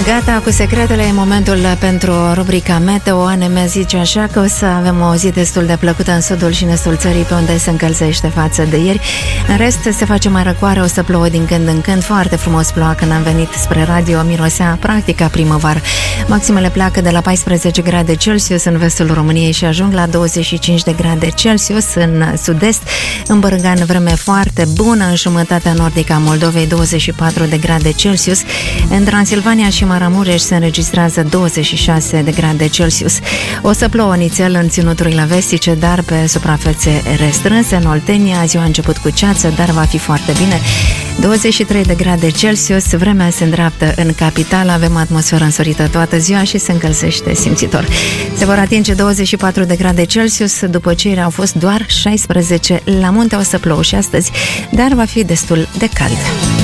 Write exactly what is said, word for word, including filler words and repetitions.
Gata cu secretele, e momentul pentru rubrica Meteo. Ane mi zice așa că o să avem o zi destul de plăcută în sudul și în estul țării, pe unde se încălzește față de ieri. În rest se face mai răcoare, o să plouă din când în când. Foarte frumos ploua când am venit spre radio, mirosea practic ca primăvară. Maximele pleacă de la paisprezece grade Celsius în vestul României și ajung la douăzeci și cinci de grade Celsius în sud-est. În Bărăgan vreme foarte bună, în jumătatea nordică a Moldovei douăzeci și patru de grade Celsius. În Transilvania și Maramureș se înregistrează douăzeci și șase de grade Celsius. O să plouă nițel în ținuturile vestice, dar pe suprafețe restrânse. În Oltenia ziua a început cu ceață, dar va fi foarte bine. douăzeci și trei de grade Celsius, vremea se îndreaptă în capitală, avem atmosferă însorită toată ziua și se încălzește simțitor. Se vor atinge douăzeci și patru de grade Celsius, după ce ieri au fost doar șaisprezece. La munte o să plouă și astăzi, dar va fi destul de cald.